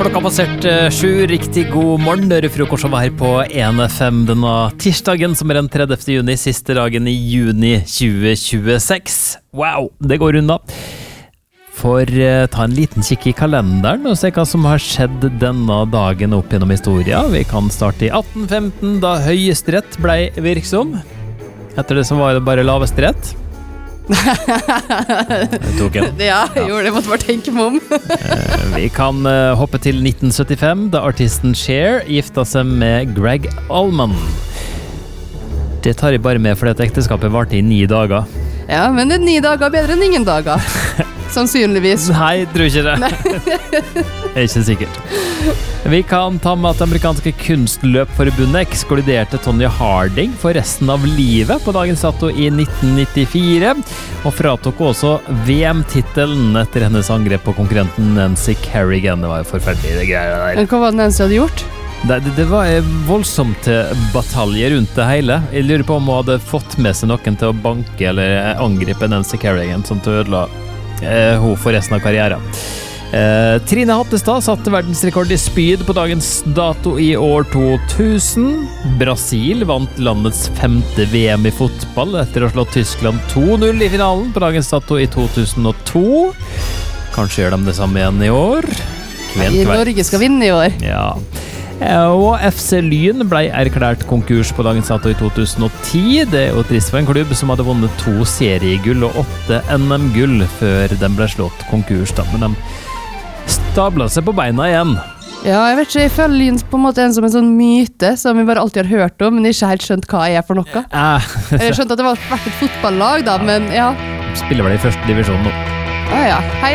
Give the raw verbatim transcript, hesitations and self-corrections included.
Klokka passert eh, sju, riktig god morgen. Rødfrokost var her på en F M denne tirsdagen, som er den tredjefte juni, siste dagen i juni tjue tjueseks. Wow, det går unna. For eh, ta en liten kikk i kalenderen og se hva som har skjedd denne dagen opp gjennom historia. Vi kan starte i atten femten, da Høyesterett ble virksom. Etter det så var det bare laveste rett. Jeg tok en. Ja, jeg gjorde det, jeg måtte bare tenke meg om. Eh, Vi kan eh, hoppe til nitten syttifem, da artisten Cher gifta seg med Greg Allman. Det tar jeg bare med fordi at ekteskapet varte i ni dager. Ja, men det er ni dager bedre enn ingen dager. Sannsynligvis. Nei, tror ikke det. Det er ikke sikkert. Vi kan ta med at det amerikanske kunstløpforbundet ekskluderte Tonya Harding for resten av livet på dagens dato i nitten nittifire, og fratok også V M-tittelen etter hennes angrep på konkurrenten Nancy Kerrigan. Det var jo forferdelig det greier der. Men hva var det Nancy hadde gjort? Det, det, det var voldsomt batalje rundt det hele. Jeg lurer på om hun hadde fått med seg noen til å banke eller angripe Nancy Kerrigan, som til å ødela eh, hun for resten av karrieren. Eh, Trine Hattestad satte verdensrekord i spyd på dagens dato i år to tusen. Brasil vant landets femte V M i fotball etter å ha slått Tyskland to null i finalen på dagens dato i to tusen og to. Kanskje gjør de det samme igjen i år. Kvent, I Norge skal vinne i år. Ja. Og F C Lyn ble erklært konkurs på dagens dato i to tusen og ti. Det er jo trist for en klubb som hadde vunnet to seriegull og åtte N M-gull før den ble slått konkurs. Da. Men de stablet seg på beina igjen. Ja, jeg vet ikke, jeg føler Lyn på en måte en som en sånn myte som vi bare alltid har hørt om, men ikke helt skjønt hva jeg er for noe. Eh, Jeg har skjønt at det var vært et fotballag da, men ja. spiller vel i første divisjon nå. Ah, ja. Hei.